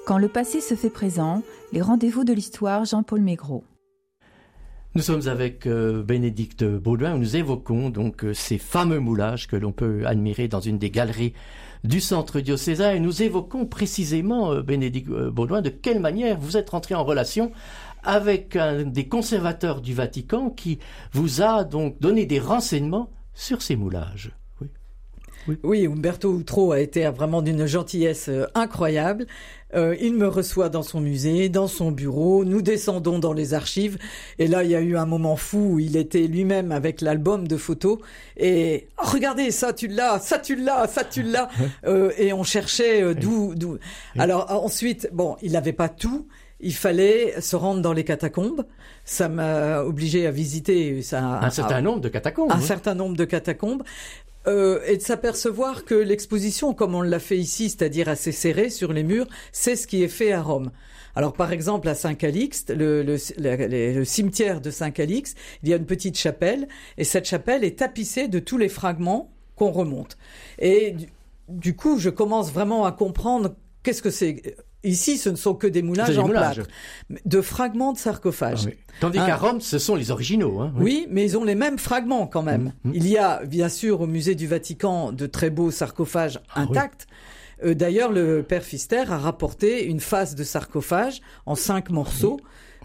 Quand le passé se fait présent, les rendez-vous de l'histoire, Jean-Paul Maigret. Nous sommes avec Bénédicte Baudouin, où nous évoquons donc ces fameux moulages que l'on peut admirer dans une des galeries du centre diocésain, et nous évoquons précisément, Bénédicte Baudouin, de quelle manière vous êtes rentré en relation avec un des conservateurs du Vatican qui vous a donc donné des renseignements sur ces moulages. Oui, Umberto Outreau a été vraiment d'une gentillesse incroyable. Il me reçoit dans son musée, dans son bureau. Nous descendons dans les archives. Et là, il y a eu un moment fou où il était lui-même avec l'album de photos. Et regardez, ça tu l'as, ça tu l'as, ça tu l'as. Et on cherchait d'où. Alors ensuite, bon, il n'avait pas tout. Il fallait se rendre dans les catacombes. Ça m'a obligé à visiter un certain nombre de catacombes. Un certain nombre de catacombes. Et de s'apercevoir que l'exposition, comme on l'a fait ici, c'est-à-dire assez serrée sur les murs, c'est ce qui est fait à Rome. Alors, par exemple, à Saint-Calixte, le cimetière de Saint-Calixte, il y a une petite chapelle, et cette chapelle est tapissée de tous les fragments qu'on remonte. Et du coup, je commence vraiment à comprendre qu'est-ce que c'est. Ici, ce ne sont que des moulages en plâtre, de fragments de sarcophages. Ah oui. Tandis qu'à Rome, ce sont les originaux. Hein, oui, mais ils ont les mêmes fragments quand même. Il y a, bien sûr, au musée du Vatican, de très beaux sarcophages intacts. Oui. D'ailleurs, le père Pfister a rapporté une face de sarcophage en 5 morceaux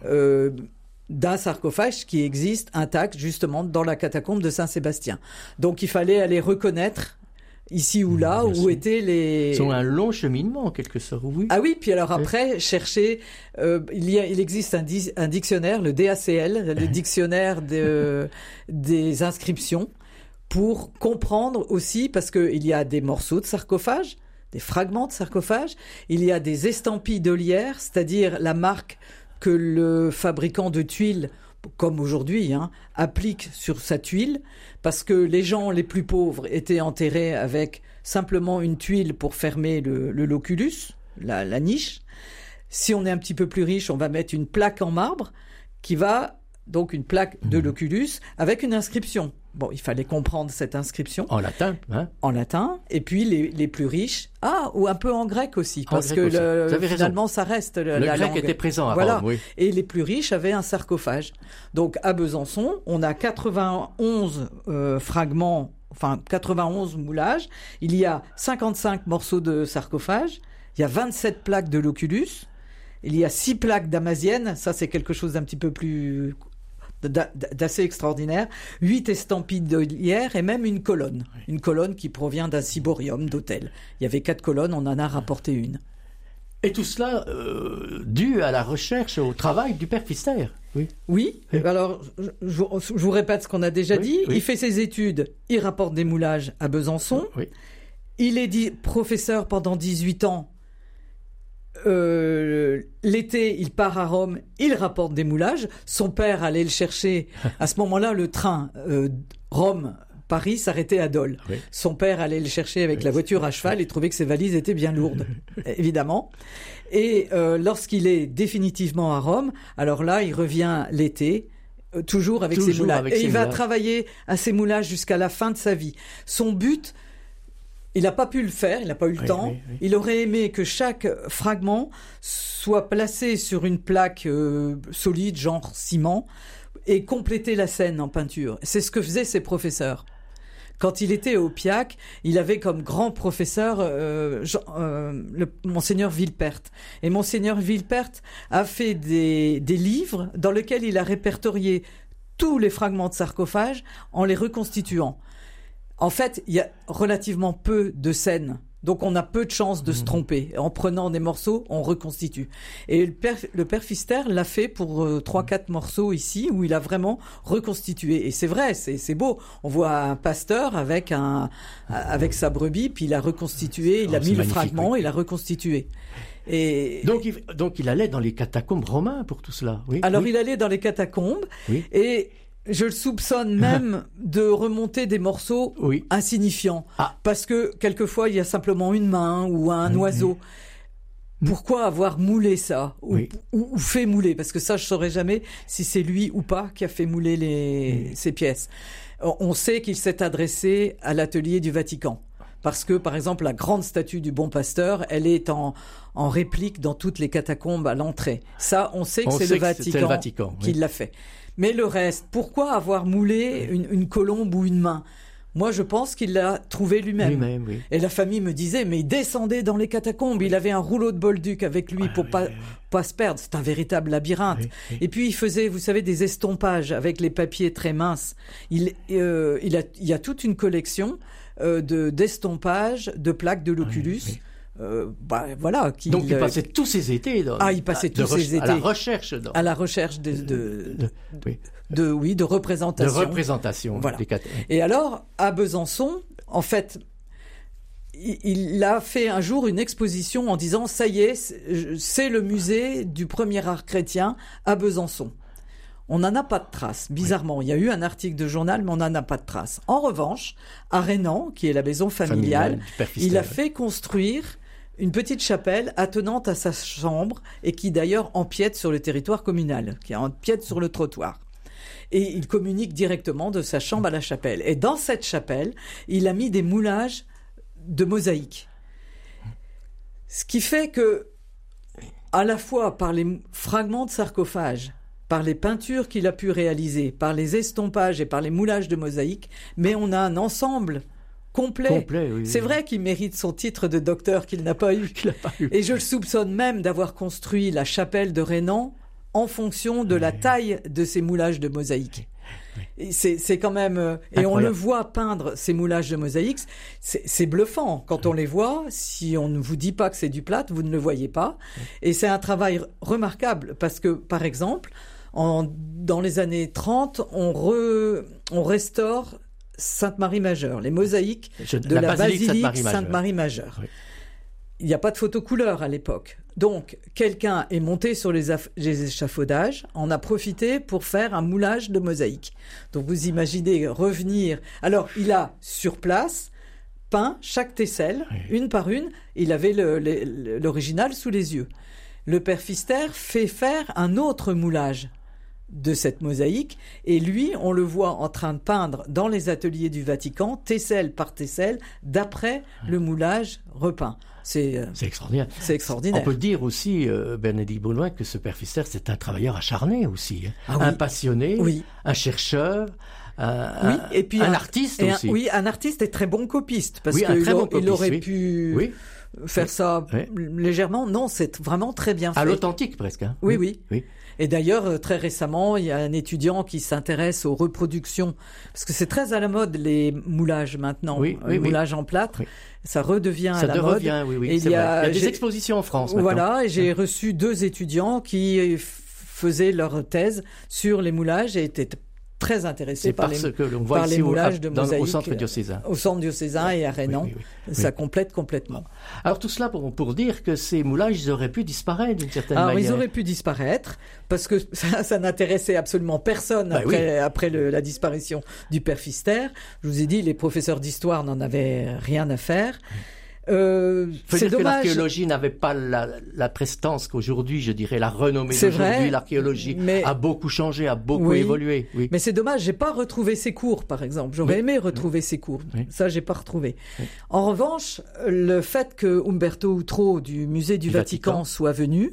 d'un sarcophage qui existe intact, justement, dans la catacombe de Saint-Sébastien. Donc, il fallait aller reconnaître ici ou là, où étaient les... Ils ont un long cheminement, en quelque sorte, oui. Ah oui, puis alors après, chercher... il existe un dictionnaire, le DACL, le dictionnaire des inscriptions, pour comprendre aussi, parce qu'il y a des morceaux de sarcophage, des fragments de sarcophage, il y a des estampilles de lierre, c'est-à-dire la marque que le fabricant de tuiles, comme aujourd'hui, applique sur sa tuile, parce que les gens les plus pauvres étaient enterrés avec simplement une tuile pour fermer le loculus, la niche. Si on est un petit peu plus riche, on va mettre une plaque en marbre qui va, donc une plaque de loculus, avec une inscription. Bon, il fallait comprendre cette inscription. En latin, hein. En latin. Et puis, les plus riches. ou un peu en grec aussi. Parce que finalement, ça reste la grec langue. était présent à Rome, oui. Et les plus riches avaient un sarcophage. Donc, à Besançon, on a 91 fragments, enfin, 91 moulages. Il y a 55 morceaux de sarcophage. Il y a 27 plaques de loculus. Il y a 6 plaques damasiennes. Ça, c'est quelque chose d'un petit peu plus... d'assez extraordinaire, 8 estampilles de lierre et même une colonne. Oui. Une colonne qui provient d'un ciborium d'hôtel. Il y avait 4 colonnes, on en a rapporté une. Et tout cela dû à la recherche, au travail du père Pfister. Oui. Alors je vous répète ce qu'on a déjà dit. Oui. Il fait ses études, il rapporte des moulages à Besançon. Oui. Il est professeur pendant 18 ans. L'été, il part à Rome, il rapporte des moulages. Son père allait le chercher. À ce moment-là, le train Rome-Paris s'arrêtait à Dole. Oui. Son père allait le chercher avec la voiture à cheval et trouvait que ses valises étaient bien lourdes, évidemment. Et lorsqu'il est définitivement à Rome, alors là, il revient l'été, toujours avec ses moulages. Et il va travailler à ses moulages jusqu'à la fin de sa vie. Son but... Il n'a pas pu le faire, il n'a pas eu le temps. Oui. Il aurait aimé que chaque fragment soit placé sur une plaque solide, genre ciment, et compléter la scène en peinture. C'est ce que faisaient ses professeurs. Quand il était au Piac, il avait comme grand professeur Monseigneur Villepert. Et Monseigneur Villepert a fait des livres dans lesquels il a répertorié tous les fragments de sarcophage en les reconstituant. En fait, il y a relativement peu de scènes, donc on a peu de chances de se tromper. En prenant des morceaux, on reconstitue. Et le père Pfister l'a fait pour 3-4 morceaux ici, où il a vraiment reconstitué. Et c'est vrai, c'est beau. On voit un pasteur avec sa brebis, puis il a reconstitué, il a mis le fragment, il a reconstitué. Et donc il allait dans les catacombes romains pour tout cela. Oui. Alors il allait dans les catacombes, et... Je le soupçonne même de remonter des morceaux insignifiants. Parce que, quelquefois, il y a simplement une main ou un oiseau. Pourquoi avoir moulé ça ou fait mouler? Parce que ça, je ne saurais jamais si c'est lui ou pas qui a fait mouler ces pièces. On sait qu'il s'est adressé à l'atelier du Vatican. parce que, par exemple, la grande statue du Bon Pasteur, elle est en réplique dans toutes les catacombes à l'entrée. Ça, on sait que c'est le Vatican qui l'a fait. Mais le reste, pourquoi avoir moulé une colombe ou une main ? Moi, je pense qu'il l'a trouvé lui-même. Oui. Et la famille me disait, mais il descendait dans les catacombes, il avait un rouleau de Bolduc avec lui pour pas se perdre. C'est un véritable labyrinthe. Et puis, il faisait, vous savez, des estompages avec les papiers très minces. Il y a toute une collection d'estompages de plaques de l'Oculus. Voilà. Donc il passait tous ses étés à la recherche de représentation. De représentation. Voilà. Et alors, à Besançon, en fait, il a fait un jour une exposition en disant « Ça y est, c'est le musée du premier art chrétien à Besançon ». On n'en a pas de traces, bizarrement. Il y a eu un article de journal, mais on n'en a pas de traces. En revanche, à Rénan, qui est la maison familiale, il a fait construire une petite chapelle attenante à sa chambre et qui d'ailleurs empiète sur le territoire communal, qui empiète sur le trottoir. Et il communique directement de sa chambre à la chapelle. Et dans cette chapelle, il a mis des moulages de mosaïques. Ce qui fait que, à la fois par les fragments de sarcophages, par les peintures qu'il a pu réaliser, par les estompages et par les moulages de mosaïques, mais on a un ensemble complet. C'est vrai qu'il mérite son titre de docteur qu'il n'a pas eu. Et je le soupçonne même d'avoir construit la chapelle de Rénan en fonction de la taille de ces moulages de mosaïques. C'est quand même... et on le voit peindre ces moulages de mosaïques, c'est bluffant. Quand on les voit, si on ne vous dit pas que c'est du plâtre, vous ne le voyez pas. Et c'est un travail remarquable parce que, par exemple, dans les années 30, on restaure Sainte-Marie-Majeure, les mosaïques de la basilique Sainte-Marie-Majeure. Oui. Il n'y a pas de photocouleur à l'époque. Donc, quelqu'un est monté sur les échafaudages, en a profité pour faire un moulage de mosaïque. Donc, vous imaginez revenir... Alors, il a, sur place, peint chaque tesselle, une par une. Il avait l'original sous les yeux. Le père Pfister fait faire un autre moulage de cette mosaïque, et lui, on le voit en train de peindre dans les ateliers du Vatican, tesselle par tesselle, d'après le moulage repeint. C'est extraordinaire. C'est extraordinaire. On peut dire aussi, Bénédicte Baudouin, que ce père Pfister, c'est un travailleur acharné aussi, un passionné, un chercheur, et puis un artiste aussi. Un artiste et très bon copiste, parce qu'il aurait pu faire ça légèrement. Non, c'est vraiment très bien fait. À l'authentique presque. Hein. Oui. Et d'ailleurs, très récemment, il y a un étudiant qui s'intéresse aux reproductions, parce que c'est très à la mode les moulages maintenant, les moulages en plâtre. Ça redevient à la mode. Il y a des expositions en France maintenant. Voilà, et j'ai reçu 2 étudiants qui faisaient leur thèse sur les moulages et étaient très intéressés par les moulages de mosaïques au centre diocésain. Au centre diocésain et à Rénan. Ça complète complètement. Alors tout cela pour dire que ces moulages, ils auraient pu disparaître d'une certaine manière. Ils auraient pu disparaître parce que ça n'intéressait absolument personne après la disparition du père Pfister. Je vous ai dit, les professeurs d'histoire n'en avaient rien à faire. C'est dommage. Que l'archéologie n'avait pas la prestance qu'aujourd'hui, je dirais, la renommée d'aujourd'hui. L'archéologie a beaucoup changé, a beaucoup évolué. Oui. Mais c'est dommage, j'ai pas retrouvé ses cours, par exemple. J'aurais aimé retrouver ses cours. Ça, j'ai pas retrouvé. En revanche, le fait que Umberto Outreau du musée du Vatican soit venu,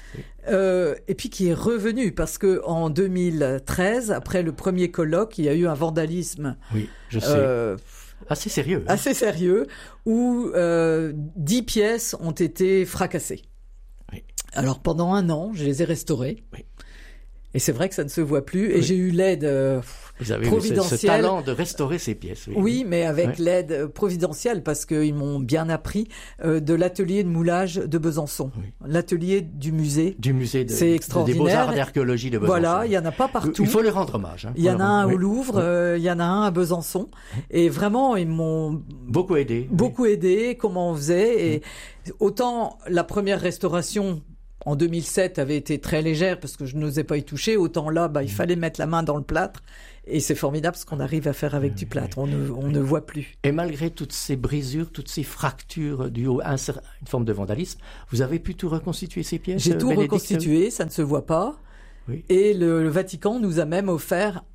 et puis qui est revenu, parce que en 2013, après le premier colloque, il y a eu un vandalisme. Oui, je sais. Assez sérieux, où 10 pièces ont été fracassées. Oui. Alors pendant 1 an, je les ai restaurées. Oui. Et c'est vrai que ça ne se voit plus. Et j'ai eu l'aide Vous avez providentielle. ce talent de restaurer ces pièces. Oui, mais avec l'aide providentielle, parce qu'ils m'ont bien appris, de l'atelier de moulage de Besançon. Oui. L'atelier du musée. C'est extraordinaire. Des beaux-arts et d'archéologie de Besançon. Voilà, il n'y en a pas partout. Il faut leur rendre hommage. Il y en a un au Louvre, il y en a un à Besançon. Et vraiment, ils m'ont beaucoup aidé. Comment on faisait. Et autant la première restauration en 2007 avait été très légère parce que je n'osais pas y toucher, autant là, il fallait mettre la main dans le plâtre. Et c'est formidable ce qu'on arrive à faire avec du plâtre. On ne voit plus. Et malgré toutes ces brisures, toutes ces fractures dues à une forme de vandalisme, vous avez pu tout reconstituer ces pièces? J'ai tout reconstitué, ça ne se voit pas. Oui. Et le Vatican nous a même offert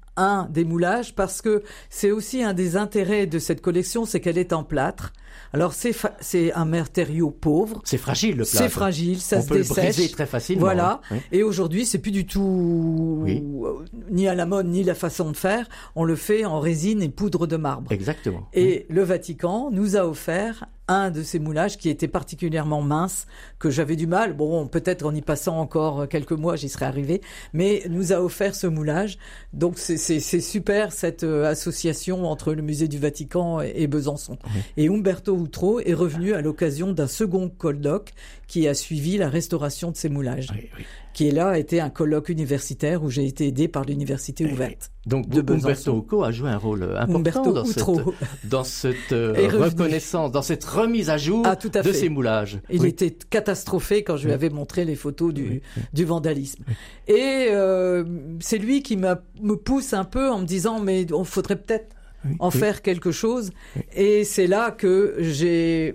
un des moulages parce que c'est aussi un des intérêts de cette collection, c'est qu'elle est en plâtre. Alors c'est un matériau pauvre. C'est fragile le plâtre. C'est fragile, ça on se peut dessèche. Le briser très facilement. Voilà. Oui. Et aujourd'hui, c'est plus du tout ni à la mode ni la façon de faire. On le fait en résine et poudre de marbre. Exactement. Et le Vatican nous a offert un de ces moulages qui était particulièrement mince, que j'avais du mal. Bon, peut-être en y passant encore quelques mois, j'y serais arrivé. Mais nous a offert ce moulage. Donc c'est super cette association entre le musée du Vatican et Besançon. Oui. Et Umberto Outreau est revenu à l'occasion d'un second colloque qui a suivi la restauration de ces moulages. Oui. Qui est là été un colloque universitaire où j'ai été aidé par l'université ouverte. Donc Umberto Eco a joué un rôle important dans cette reconnaissance, dans cette remise à jour de ces moulages. Il était catastrophé quand je lui avais montré les photos du vandalisme. Et c'est lui qui me pousse un peu en me disant mais on faudrait peut-être en faire quelque chose. Et c'est là que j'ai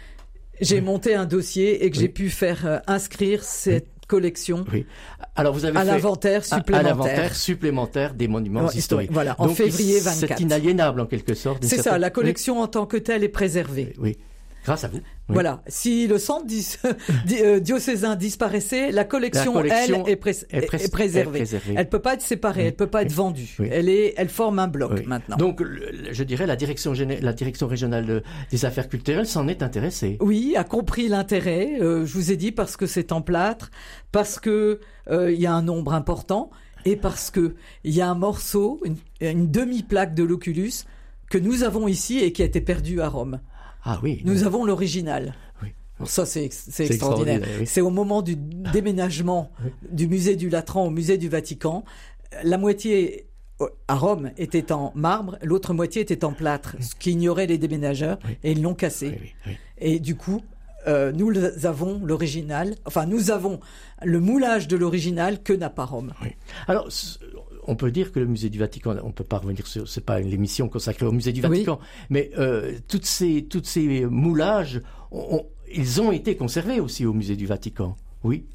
monté un dossier et que j'ai pu faire inscrire cette collection Alors vous avez à l'inventaire supplémentaire des monuments historiques. Voilà, en février 24. C'est inaliénable en quelque sorte. C'est ça, la collection en tant que telle est préservée. Oui. Grâce à vous. Oui. Voilà. Si le centre diocésain disparaissait, la collection elle, est préservée. Elle peut pas être séparée, elle peut pas être vendue. Oui. Elle forme un bloc maintenant. Donc, je dirais la direction régionale des affaires culturelles s'en est intéressée. Oui, a compris l'intérêt. Je vous ai dit parce que c'est en plâtre, parce que il y a un nombre important et parce que il y a un morceau, une demi-plaque de l'Oculus que nous avons ici et qui a été perdu à Rome. Ah oui. Nous avons l'original. Oui. Alors ça, c'est extraordinaire. Oui. C'est au moment du déménagement du musée du Latran au musée du Vatican. La moitié à Rome était en marbre, l'autre moitié était en plâtre, ce qui ignorait les déménageurs, et ils l'ont cassé. Et du coup, nous avons l'original, enfin nous avons le moulage de l'original que n'a pas Rome. Oui. Alors, on peut dire que le musée du Vatican, on peut pas revenir sur, c'est pas une émission consacrée au musée du Vatican, mais toutes ces moulages, ils ont été conservés aussi au musée du Vatican. Oui.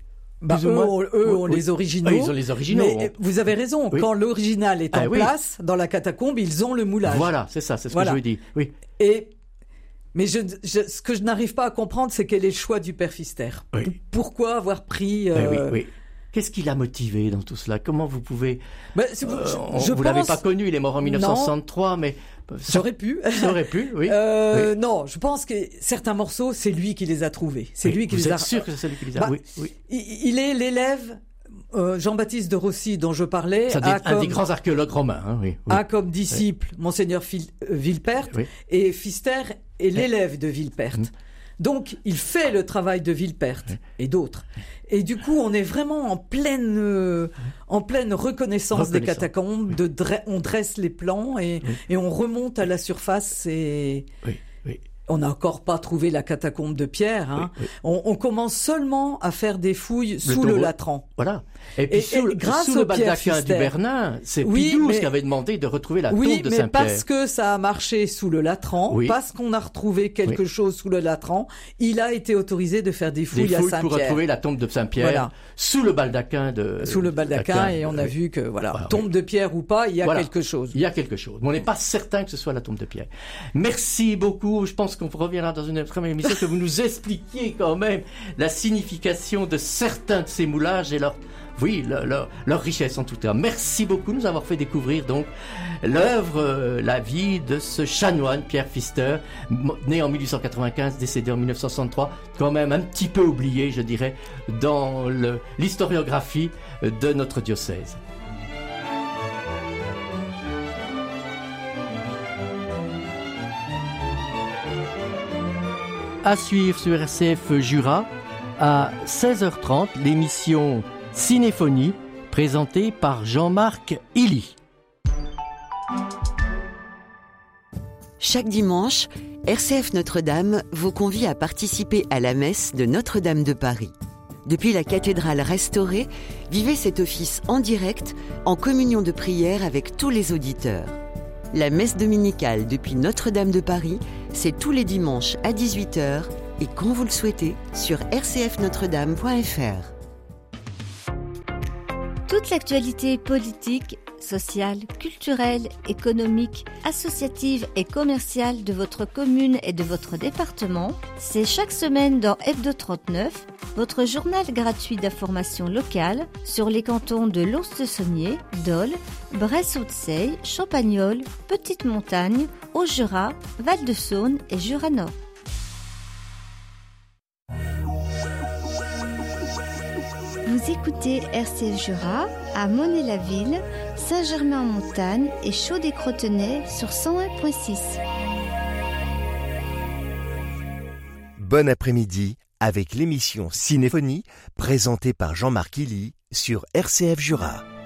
Eux ont les originaux. Ils ont les originaux. Mais vous avez raison, quand l'original est en place, dans la catacombe, ils ont le moulage. Voilà, c'est ça, c'est ce que je veux dire. Oui. Mais ce que je n'arrive pas à comprendre, c'est quel est le choix du père Pfister. Oui. Pourquoi avoir pris... oui. Qu'est-ce qui l'a motivé dans tout cela? Comment vous pouvez... vous l'avez pas connu, il est mort en 1963, mais... J'aurais pu. Ça aurait pu, oui. Non, je pense que certains morceaux, c'est lui qui les a trouvés. C'est lui qui les a... Vous êtes sûr que c'est lui qui les a... oui. Il est l'élève... Jean-Baptiste de Rossi, dont je parlais, un des grands archéologues romains, hein, a comme disciple Monseigneur Villeperte, et Pfister est l'élève de Villeperte. Donc, il fait le travail de Villeperte et d'autres. Et du coup, on est vraiment en pleine reconnaissance des catacombes. On dresse les plans et on remonte à la surface. On n'a encore pas trouvé la catacombe de Pierre. Hein. On commence seulement à faire des fouilles sous le Latran. Voilà. Et puis sous le baldaquin du Bernin, c'est Pie XII qui avait demandé de retrouver la tombe de Saint-Pierre. Oui, mais parce que ça a marché sous le Latran, parce qu'on a retrouvé quelque chose sous le Latran, il a été autorisé de faire des fouilles à Saint-Pierre. Pour retrouver la tombe de Saint-Pierre sous le baldaquin et on a vu que tombe de Pierre ou pas, il y a quelque chose. Il y a quelque chose. Mais on n'est pas certain que ce soit la tombe de Pierre. Merci beaucoup. Je pense qu'on reviendra dans une première émission que vous nous expliquiez quand même la signification de certains de ces moulages et leur richesse en tout cas. Merci beaucoup de nous avoir fait découvrir donc l'œuvre, la vie de ce chanoine Pierre Pfister, né en 1895, décédé en 1963, quand même un petit peu oublié, je dirais, dans l'historiographie de notre diocèse. À suivre sur RCF Jura, à 16h30, l'émission Cinéphonie, présentée par Jean-Marc Illy. Chaque dimanche, RCF Notre-Dame vous convie à participer à la messe de Notre-Dame de Paris. Depuis la cathédrale restaurée, vivez cet office en direct, en communion de prière avec tous les auditeurs. La messe dominicale depuis Notre-Dame de Paris, c'est tous les dimanches à 18h et quand vous le souhaitez sur rcfnotredame.fr. Toute l'actualité politique, sociale, culturelle, économique, associative et commerciale de votre commune et de votre département, c'est chaque semaine dans Hebdo 39, votre journal gratuit d'information locale sur les cantons de Lons-le-Saunier, Dole, Bresse-Haute-Seille, Champagnole, Petite-Montagne, Haut-Jura, Val-de-Saône et Jura-Nord. Vous écoutez RCF Jura à Monet-la-Ville, Saint-Germain-en-Montagne et Chaudet-Crotenay sur 101.6. Bon après-midi avec l'émission Cinéphonie présentée par Jean-Marc Illy sur RCF Jura.